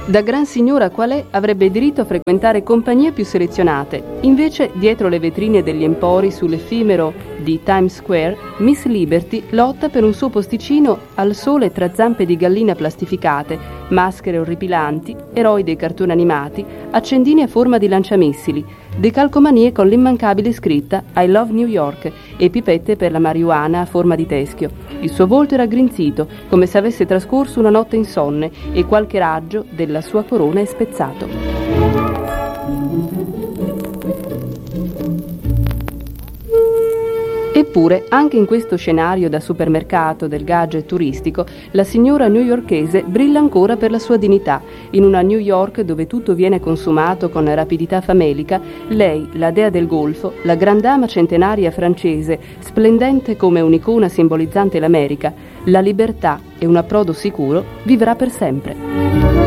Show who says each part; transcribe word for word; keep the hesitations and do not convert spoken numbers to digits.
Speaker 1: Da gran signora qual è, avrebbe diritto a frequentare compagnie più selezionate. Invece, dietro le vetrine degli empori sull'effimero di Times Square, Miss Liberty lotta per un suo posticino al sole tra zampe di gallina plastificate, maschere orripilanti, eroi dei cartoni animati, accendini a forma di lanciamissili, decalcomanie con l'immancabile scritta I love New York e pipette per la marijuana a forma di teschio. Il suo volto era aggrinzito, come se avesse trascorso una notte insonne, e qualche raggio della sua corona è spezzato. Eppure, anche in questo scenario da supermercato del gadget turistico, la signora newyorkese brilla ancora per la sua dignità. In una New York dove tutto viene consumato con rapidità famelica, lei, la dea del golfo, la grandama centenaria francese, splendente come un'icona simbolizzante l'America, la libertà e un approdo sicuro, vivrà per sempre.